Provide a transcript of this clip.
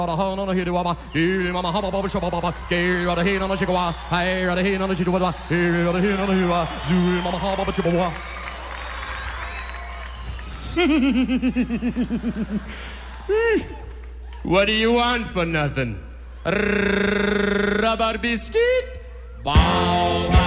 What do you want for nothing? Rubber biscuit? Bow.